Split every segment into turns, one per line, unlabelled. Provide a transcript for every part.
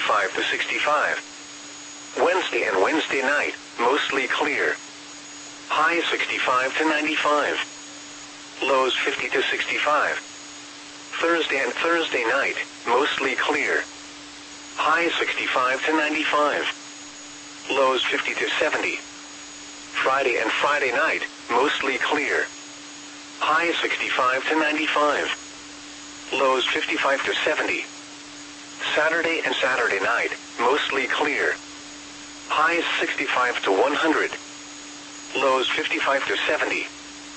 55 to 65. Wednesday and Wednesday night, mostly clear. High 65 to 95. Lows 50 to 65. Thursday and Thursday night, mostly clear. High 65 to 95. Lows 50 to 70. Friday and Friday night, mostly clear. High 65 to 95. Lows 55 to 70. Saturday and Saturday night, mostly clear. Highs 65 to 100. Lows 55 to 70.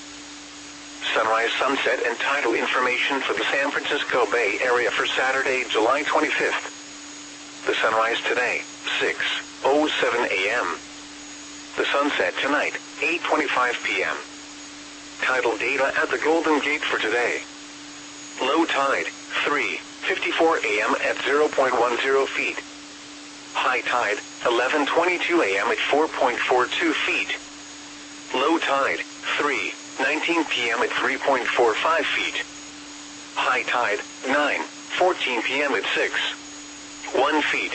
Sunrise, sunset, and tidal information for the San Francisco Bay Area for Saturday, July 25th. The sunrise today, 6:07 a.m. The sunset tonight, 8:25 p.m. Tidal data at the Golden Gate for today. Low tide, 3:54 a.m. at 0.10 feet. High tide, 11:22 a.m. at 4.42 feet. Low tide, 3:19 p.m. at 3.45 feet. High tide, 9:14 p.m. at 6.1 feet.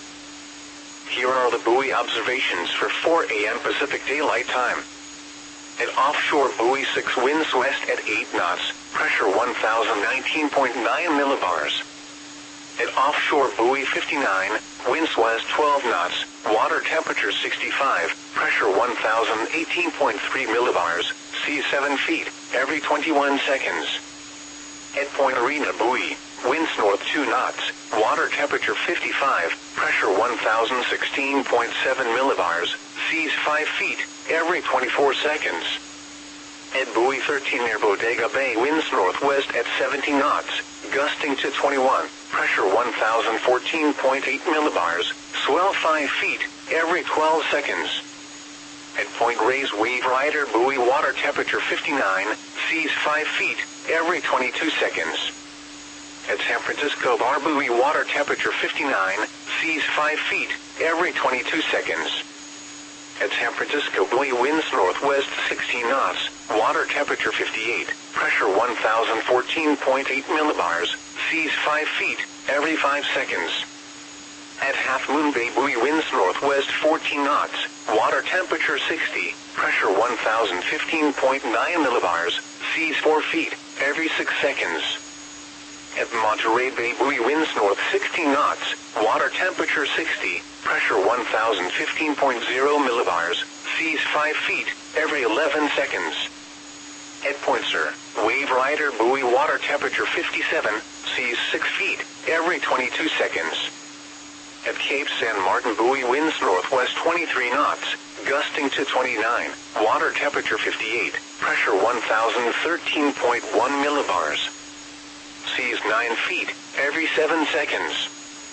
Here are the buoy observations for 4 a.m. Pacific Daylight Time. At offshore buoy 6, winds west at 8 knots, pressure 1019.9 millibars. At offshore buoy 59, winds west 12 knots, water temperature 65, pressure 1018.3 millibars, sea 7 feet, every 21 seconds. At Point Arena buoy, winds north 2 knots, water temperature 55, pressure 1016.7 millibars, seas 5 feet, every 24 seconds. At buoy 13 near Bodega Bay, winds northwest at 70 knots, gusting to 21, pressure 1014.8 millibars, swell 5 feet, every 12 seconds. At Point Reyes Wave Rider buoy, water temperature 59, seas 5 feet, every 22 seconds. At San Francisco Bar buoy, water temperature 59, seas 5 feet, every 22 seconds. At San Francisco buoy, winds northwest 16 knots, water temperature 58, pressure 1014.8 millibars, seas 5 feet, every 5 seconds. At Half Moon Bay buoy, winds northwest 14 knots, water temperature 60, pressure 1015.9 millibars, seas 4 feet, every 6 seconds. At Monterey Bay buoy, winds north 16 knots, water temperature 60, pressure 1015.0 millibars, seas 5 feet, every 11 seconds. At Point Sur, Wave Rider buoy, water temperature 57, seas 6 feet, every 22 seconds. At Cape San Martin buoy, winds northwest 23 knots, gusting to 29, water temperature 58, pressure 1013.1 millibars. Seas 9 feet, every 7 seconds.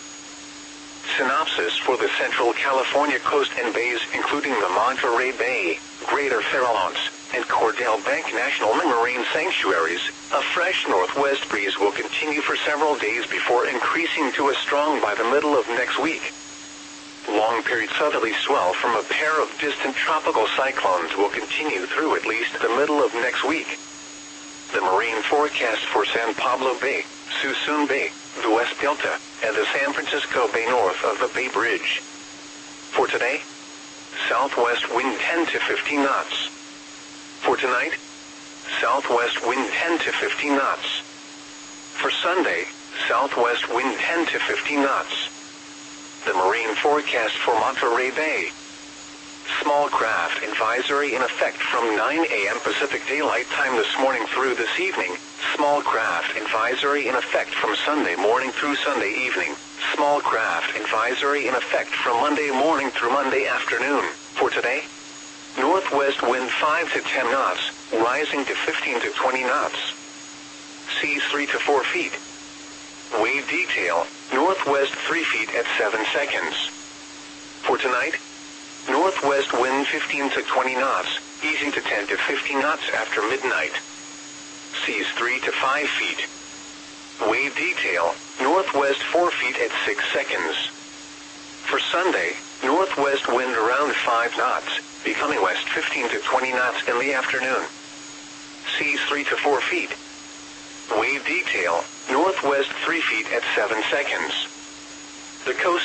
Synopsis for the Central California coast and bays, including the Monterey Bay, Greater Farallones, and Cordell Bank National Marine Sanctuaries. A fresh northwest breeze will continue for several days before increasing to a strong by the middle of next week. Long-period southerly swell from a pair of distant tropical cyclones will continue through at least the middle of next week. The marine forecast for San Pablo Bay, Suisun Bay, the West Delta, and the San Francisco Bay north of the Bay Bridge. For today, southwest wind 10 to 15 knots. For tonight, southwest wind 10 to 15 knots. For Sunday, southwest wind 10 to 15 knots. The marine forecast for Monterey Bay. Small craft advisory in effect from 9 a.m. Pacific Daylight Time this morning through this evening. Small craft advisory in effect from Sunday morning through Sunday evening. Small craft advisory in effect from Monday morning through Monday afternoon. For today, northwest wind 5 to 10 knots, rising to 15 to 20 knots. Seas 3 to 4 feet. Wave detail, northwest 3 feet at 7 seconds. For tonight, northwest wind 15 to 20 knots, easing to 10 to 15 knots after midnight. Seas 3 to 5 feet. Wave detail, northwest 4 feet at 6 seconds. For Sunday, northwest wind around 5 knots, becoming west 15 to 20 knots in the afternoon. Seas 3 to 4 feet. Wave detail, northwest 3 feet at 7 seconds. The coast